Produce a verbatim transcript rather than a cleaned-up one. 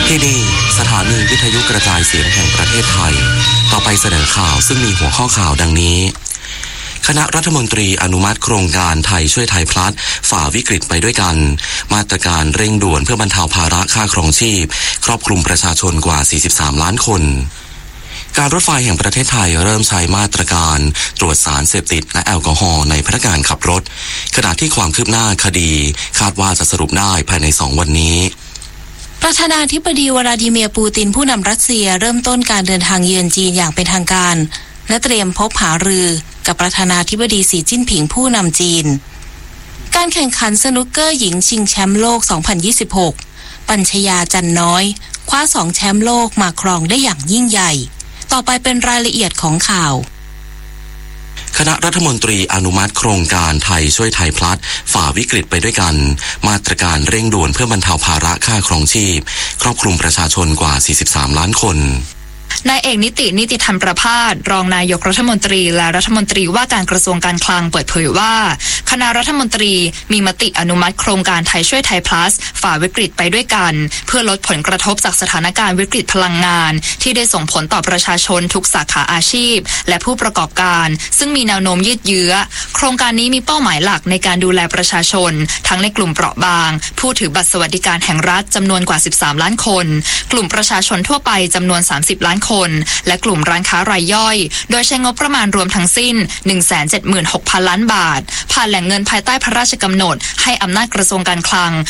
ที่นี่สถานีวิทยุกระจายเสียงแห่งประเทศไทยต่อไปเสนอข่าวซึ่งมีหัวข้อข่าวดังนี้คณะรัฐมนตรีอนุมัติโครงการไทยช่วยไทยพลัสฝ่าวิกฤตไปด้วยกันมาตรการเร่งด่วนเพื่อบรรเทาภาระค่าครองชีพครอบคลุมประชาชนกว่าสี่สิบสามล้านคนการรถไฟแห่งประเทศไทยเริ่มใช้มาตรการตรวจสารเสพติดและแอลกอฮอล์ในพนักงานขับรถขณะที่ความคืบหน้าคดีคาดว่าจะสรุปได้ภายในสองวันนี้ประธานาธิบดีวลาดิเมียร์ปูตินผู้นำรัสเซียเริ่มต้นการเดินทางเยือนจีนอย่างเป็นทางการและเตรียมพบหารือกับประธานาธิบดีสีจิ้นผิงผู้นำจีนการแข่งขันสนุกเกอร์หญิงชิงแชมป์โลกสองพันยี่สิบหกปัญชยาจันน้อยคว้าสองแชมป์โลกมาครองได้อย่างยิ่งใหญ่ต่อไปเป็นรายละเอียดของข่าวคณะรัฐมนตรีอนุมัติโครงการไทยช่วยไทยพลัสฝ่าวิกฤตไปด้วยกันมาตรการเร่งด่วนเพื่อบรรเทาภาระค่าครองชีพครอบคลุมประชาชนกว่าสี่สิบสามล้านคนนายเอกนิตินิติธรรมประภาสรองนายกรัฐมนตรีและรัฐมนตรีว่าการกระทรวงการคลังเปิดเผยว่าคณะรัฐมนตรีมีมติอนุมัติโครงการไทยช่วยไทยพลัสฝ่าวิกฤตไปด้วยกันเพื่อลดผลกระทบจากสถานการณ์วิกฤตพลังงานที่ได้ส่งผลต่อประชาชนทุกสาขาอาชีพและผู้ประกอบการซึ่งมีแนวโน้มยืดเยื้อโครงการนี้มีเป้าหมายหลักในการดูแลประชาชนทั้งในกลุ่มเปราะบางผู้ถือบัตรสวัสดิการแห่งรัฐจำนวนกว่าสิบสามล้านคนกลุ่มประชาชนทั่วไปจำนวนสามสิบล้านคนและกลุ่มร้านค้ารายย่อยโดยใช้งบประมาณรวมทั้งสิ้น หนึ่งแสนเจ็ดหมื่นหกพัน ล้านบาทผ่านแหล่งเงินภายใต้พระราชกำหนดให้อำนาจกระทรวงการคลัง